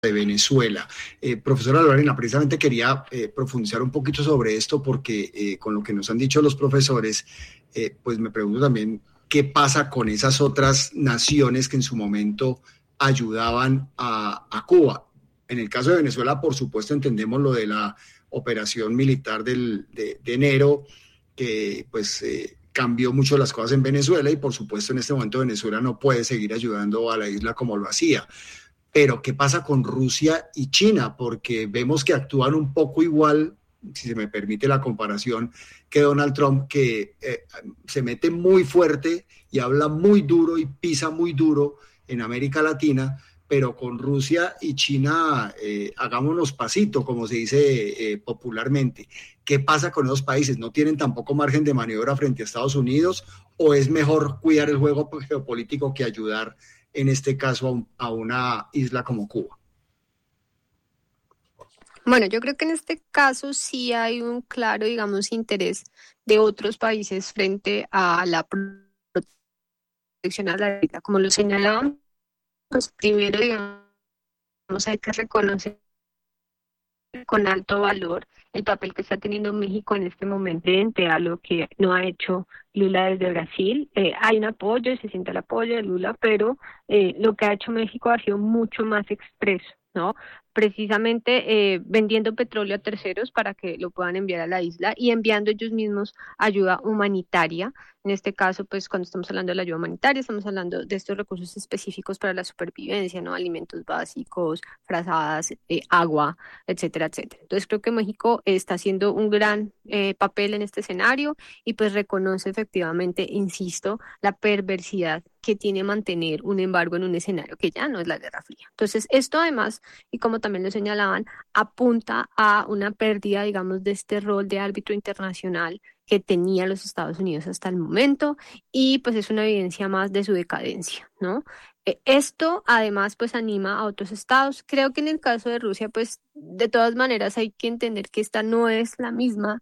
de Venezuela. Profesora Lorena, precisamente quería profundizar un poquito sobre esto porque con lo que nos han dicho los profesores, pues me pregunto también qué pasa con esas otras naciones que en su momento ayudaban a Cuba. En el caso de Venezuela, por supuesto, entendemos lo de la operación militar de enero, que pues cambió mucho las cosas en Venezuela y por supuesto en este momento Venezuela no puede seguir ayudando a la isla como lo hacía. Pero ¿qué pasa con Rusia y China? Porque vemos que actúan un poco igual, si se me permite la comparación, que Donald Trump, que se mete muy fuerte y habla muy duro y pisa muy duro en América Latina, pero con Rusia y China hagámonos pasito, como se dice popularmente. ¿Qué pasa con esos países? ¿No tienen tampoco margen de maniobra frente a Estados Unidos? ¿O es mejor cuidar el juego geopolítico que ayudar, en este caso, a una isla como Cuba? Bueno, yo creo que en este caso sí hay un claro, digamos, interés de otros países frente a la protección a la vida. Como lo señalaban, pues primero, digamos, hay que reconocer con alto valor el papel que está teniendo México en este momento frente a lo que no ha hecho Lula desde Brasil. Hay un apoyo, se siente el apoyo de Lula, pero lo que ha hecho México ha sido mucho más expreso, ¿no? Precisamente vendiendo petróleo a terceros para que lo puedan enviar a la isla y enviando ellos mismos ayuda humanitaria. En este caso, pues cuando estamos hablando de la ayuda humanitaria, estamos hablando de estos recursos específicos para la supervivencia, ¿no? Alimentos básicos, frazadas, agua, etcétera, etcétera. Entonces creo que México está haciendo un gran papel en este escenario y pues reconoce efectivamente, insisto, la perversidad que tiene mantener un embargo en un escenario que ya no es la Guerra Fría. Entonces esto además, y como también lo señalaban, apunta a una pérdida, digamos, de este rol de árbitro internacional que tenía los Estados Unidos hasta el momento y pues es una evidencia más de su decadencia, ¿no? Esto además pues anima a otros estados. Creo que en el caso de Rusia pues de todas maneras hay que entender que esta no es la misma,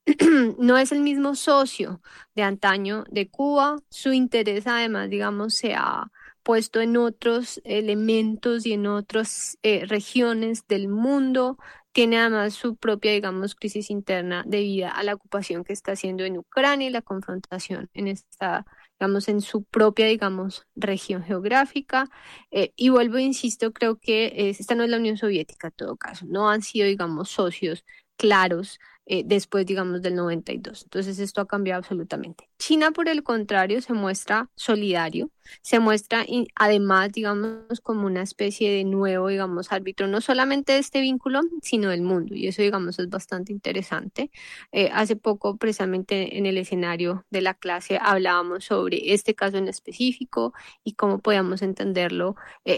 no es el mismo socio de antaño de Cuba. Su interés además digamos se ha puesto en otros elementos y en otras regiones del mundo. Tiene además su propia, digamos, crisis interna debido a la ocupación que está haciendo en Ucrania y la confrontación en esta, digamos, en su propia, digamos, región geográfica. Y vuelvo, insisto, creo que esta no es la Unión Soviética en todo caso, no han sido, digamos, socios claros después, digamos, del 92. Entonces, esto ha cambiado absolutamente. China, por el contrario, se muestra solidario, se muestra además, digamos, como una especie de nuevo, digamos, árbitro, no solamente de este vínculo, sino del mundo. Y eso, digamos, es bastante interesante. Hace poco, precisamente en el escenario de la clase, hablábamos sobre este caso en específico y cómo podíamos entenderlo.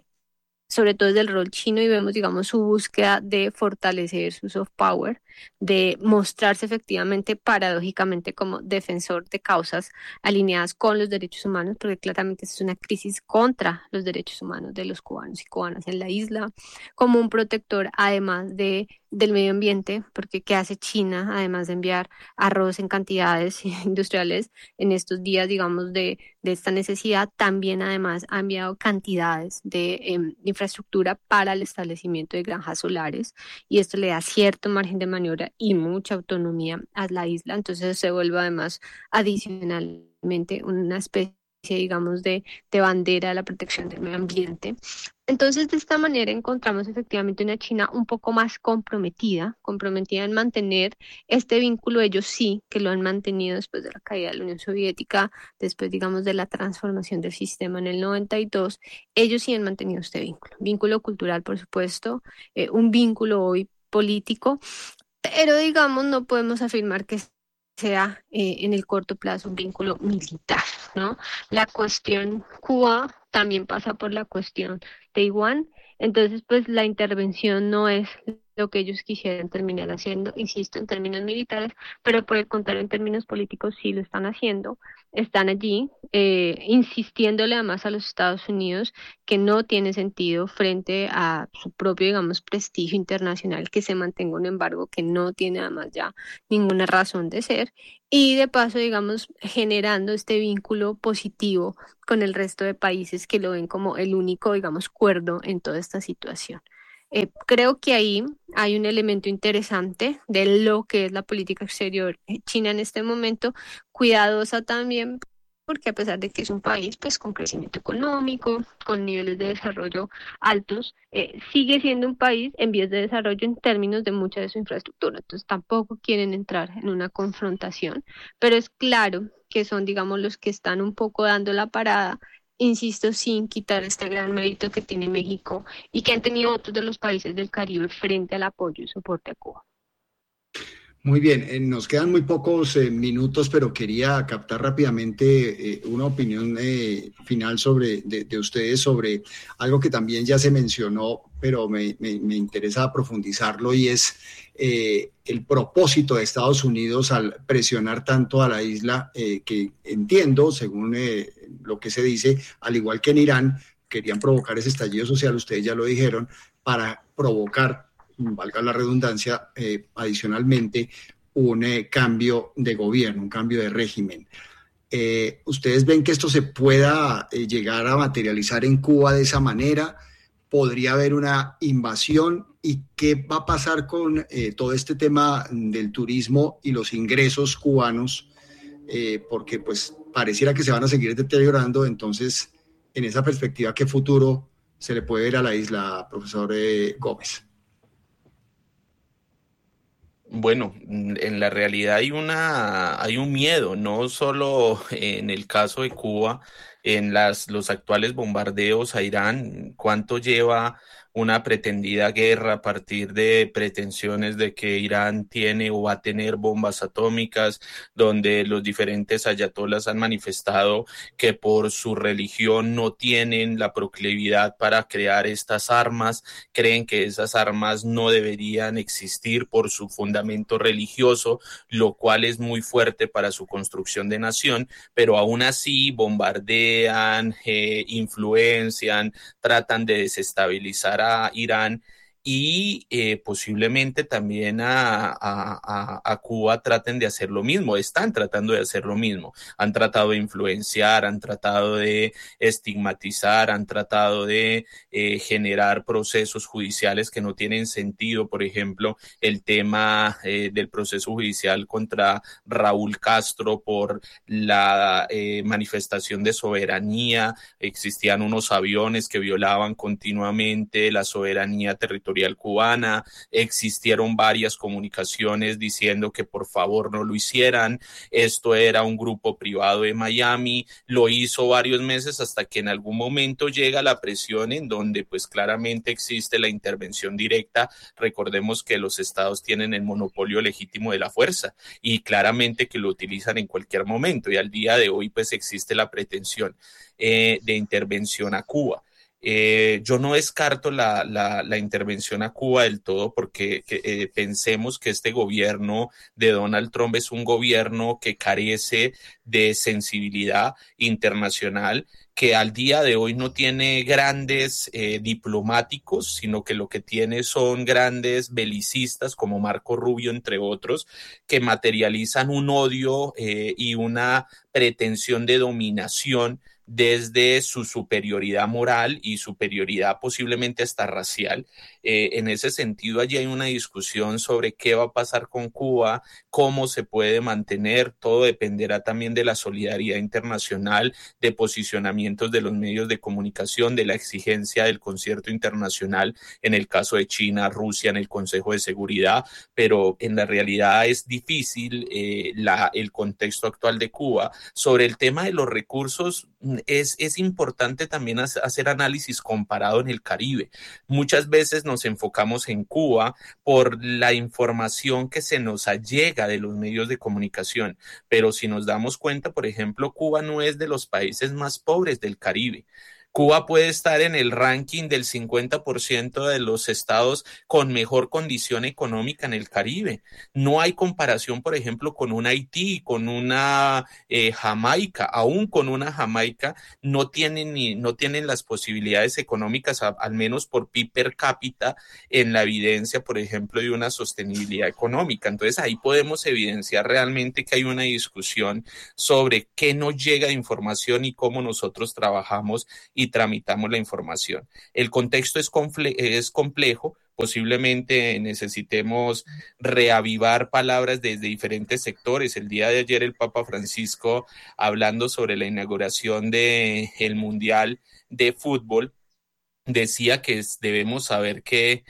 Sobre todo desde el rol chino y vemos, digamos, su búsqueda de fortalecer su soft power, de mostrarse efectivamente, paradójicamente, como defensor de causas alineadas con los derechos humanos, porque claramente es una crisis contra los derechos humanos de los cubanos y cubanas en la isla, como un protector, además del medio ambiente, porque ¿qué hace China, además de enviar arroz en cantidades industriales en estos días, digamos, de esta necesidad? También además ha enviado cantidades de infraestructura para el establecimiento de granjas solares y esto le da cierto margen de maniobra y mucha autonomía a la isla. Entonces se vuelve además adicionalmente una especie, digamos, de bandera de la protección del medio ambiente. Entonces, de esta manera encontramos efectivamente una China un poco más comprometida, comprometida en mantener este vínculo. Ellos sí que lo han mantenido después de la caída de la Unión Soviética, después, digamos, de la transformación del sistema en el 92. Ellos sí han mantenido este vínculo, vínculo cultural, por supuesto, un vínculo hoy político, pero digamos, no podemos afirmar que sea en el corto plazo un vínculo militar, ¿no? La cuestión Cuba también pasa por la cuestión Taiwán, entonces pues la intervención no es lo que ellos quisieran terminar haciendo, insisto, en términos militares, pero por el contrario, en términos políticos sí lo están haciendo, están allí, insistiéndole además a los Estados Unidos que no tiene sentido frente a su propio, digamos, prestigio internacional que se mantenga un embargo que no tiene además ya ninguna razón de ser y de paso, digamos, generando este vínculo positivo con el resto de países que lo ven como el único, digamos, cuerdo en toda esta situación. Creo que ahí hay un elemento interesante de lo que es la política exterior china en este momento, cuidadosa también, porque a pesar de que es un país pues con crecimiento económico, con niveles de desarrollo altos, sigue siendo un país en vías de desarrollo en términos de mucha de su infraestructura. Entonces tampoco quieren entrar en una confrontación, pero es claro que son, digamos, los que están un poco dando la parada, insisto, sin quitar este gran mérito que tiene México y que han tenido otros de los países del Caribe frente al apoyo y soporte a Cuba. Muy bien, nos quedan muy pocos minutos, pero quería captar rápidamente una opinión final de ustedes sobre algo que también ya se mencionó, pero me interesa profundizarlo y es el propósito de Estados Unidos al presionar tanto a la isla, que entiendo, según lo que se dice, al igual que en Irán, querían provocar ese estallido social, ustedes ya lo dijeron, para provocar, valga la redundancia, adicionalmente, un cambio de gobierno, un cambio de régimen. ¿Ustedes ven que esto se pueda llegar a materializar en Cuba de esa manera? ¿Podría haber una invasión? ¿Y qué va a pasar con todo este tema del turismo y los ingresos cubanos? Porque pues pareciera que se van a seguir deteriorando. Entonces, en esa perspectiva, ¿qué futuro se le puede ver a la isla, profesor Gómez? Bueno, en la realidad hay un miedo, no solo en el caso de Cuba, en los actuales bombardeos a Irán, cuánto lleva una pretendida guerra a partir de pretensiones de que Irán tiene o va a tener bombas atómicas, donde los diferentes ayatolas han manifestado que por su religión no tienen la proclividad para crear estas armas, creen que esas armas no deberían existir por su fundamento religioso, lo cual es muy fuerte para su construcción de nación, pero aún así bombardean, influencian, tratan de desestabilizar a Irán y posiblemente también a Cuba traten de hacer lo mismo, están tratando de hacer lo mismo, han tratado de influenciar, han tratado de estigmatizar, han tratado de generar procesos judiciales que no tienen sentido, por ejemplo, el tema del proceso judicial contra Raúl Castro por la manifestación de soberanía, existían unos aviones que violaban continuamente la soberanía territorial cubana, existieron varias comunicaciones diciendo que por favor no lo hicieran, esto era un grupo privado de Miami, lo hizo varios meses hasta que en algún momento llega la presión en donde pues claramente existe la intervención directa. Recordemos que los estados tienen el monopolio legítimo de la fuerza y claramente que lo utilizan en cualquier momento y al día de hoy pues existe la pretensión de intervención a Cuba. Yo no descarto la intervención a Cuba del todo porque pensemos que este gobierno de Donald Trump es un gobierno que carece de sensibilidad internacional, que al día de hoy no tiene grandes diplomáticos, sino que lo que tiene son grandes belicistas como Marco Rubio, entre otros, que materializan un odio y una pretensión de dominación desde su superioridad moral y superioridad posiblemente hasta racial. En ese sentido, allí hay una discusión sobre qué va a pasar con Cuba, cómo se puede mantener, todo dependerá también de la solidaridad internacional, de posicionamientos de los medios de comunicación, de la exigencia del concierto internacional, en el caso de China, Rusia, en el Consejo de Seguridad, pero en la realidad es difícil el contexto actual de Cuba. Sobre el tema de los recursos, es importante también hacer análisis comparado en el Caribe. Muchas veces nos enfocamos en Cuba por la información que se nos allega de los medios de comunicación, pero si nos damos cuenta, por ejemplo, Cuba no es de los países más pobres del Caribe. Cuba puede estar en el ranking del 50% de los estados con mejor condición económica en el Caribe. No hay comparación, por ejemplo, con un Haití, con una Jamaica. Aún con una Jamaica no tienen las posibilidades económicas, al menos por PIB per cápita, en la evidencia, por ejemplo, de una sostenibilidad económica. Entonces ahí podemos evidenciar realmente que hay una discusión sobre qué nos llega de información y cómo nosotros trabajamos y tramitamos la información. El contexto es complejo, posiblemente necesitemos reavivar palabras desde diferentes sectores. El día de ayer el Papa Francisco, hablando sobre la inauguración del Mundial de Fútbol, decía que debemos saber que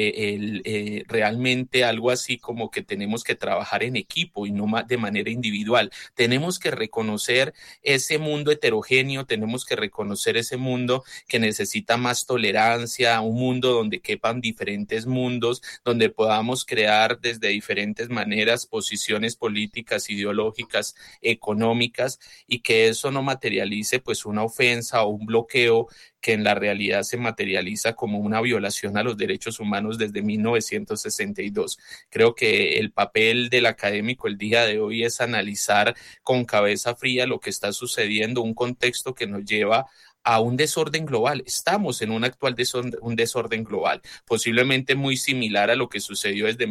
realmente algo así como que tenemos que trabajar en equipo y no de manera individual. Tenemos que reconocer ese mundo heterogéneo, tenemos que reconocer ese mundo que necesita más tolerancia, un mundo donde quepan diferentes mundos, donde podamos crear desde diferentes maneras posiciones políticas, ideológicas, económicas, y que eso no materialice pues una ofensa o un bloqueo que en la realidad se materializa como una violación a los derechos humanos desde 1962. Creo que el papel del académico el día de hoy es analizar con cabeza fría lo que está sucediendo, un contexto que nos lleva a un desorden global. Estamos en un actual desorden global, posiblemente muy similar a lo que sucedió desde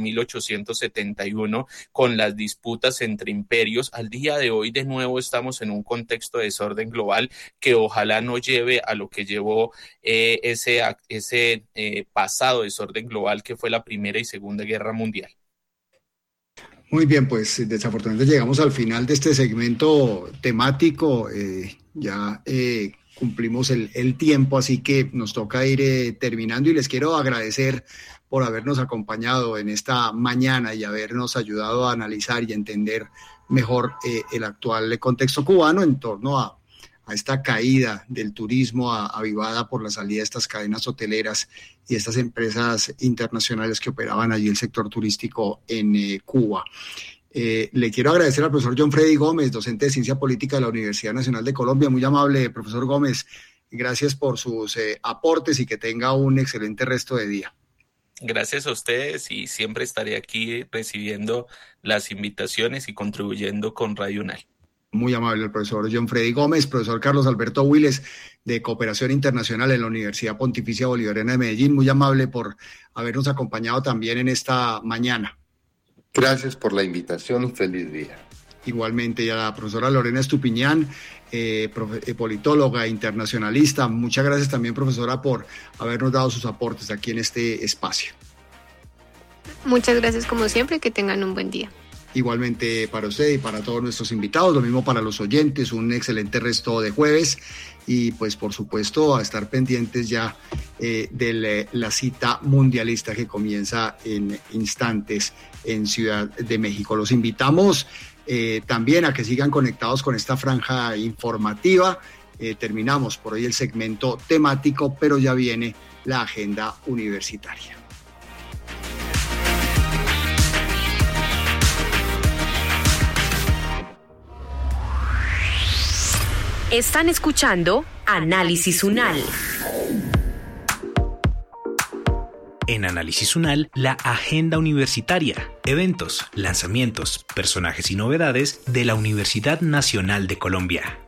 1871 con las disputas entre imperios. Al día de hoy, de nuevo, estamos en un contexto de desorden global que ojalá no lleve a lo que llevó ese pasado desorden global que fue la Primera y Segunda Guerra Mundial. Muy bien, pues desafortunadamente llegamos al final de este segmento temático. Cumplimos el tiempo, así que nos toca ir terminando, y les quiero agradecer por habernos acompañado en esta mañana y habernos ayudado a analizar y entender mejor el actual contexto cubano en torno a esta caída del turismo avivada por la salida de estas cadenas hoteleras y estas empresas internacionales que operaban allí el sector turístico en Cuba. Le quiero agradecer al profesor John Freddy Gómez, docente de Ciencia Política de la Universidad Nacional de Colombia. Muy amable, profesor Gómez. Gracias por sus aportes y que tenga un excelente resto de día. Gracias a ustedes, y siempre estaré aquí recibiendo las invitaciones y contribuyendo con Radio UNAL. Muy amable el profesor John Freddy Gómez. Profesor Carlos Alberto Willes, de Cooperación Internacional en la Universidad Pontificia Bolivariana de Medellín. Muy amable por habernos acompañado también en esta mañana. Gracias por la invitación y feliz día. Igualmente, ya la profesora Lorena Estupiñán, politóloga internacionalista. Muchas gracias también, profesora, por habernos dado sus aportes aquí en este espacio. Muchas gracias como siempre, que tengan un buen día. Igualmente para usted y para todos nuestros invitados, lo mismo para los oyentes, un excelente resto de jueves, y pues por supuesto a estar pendientes ya de la cita mundialista que comienza en instantes en Ciudad de México. Los invitamos también a que sigan conectados con esta franja informativa. Terminamos por hoy el segmento temático, pero ya viene la agenda universitaria. Están escuchando Análisis UNAL. En Análisis UNAL, la agenda universitaria, eventos, lanzamientos, personajes y novedades de la Universidad Nacional de Colombia.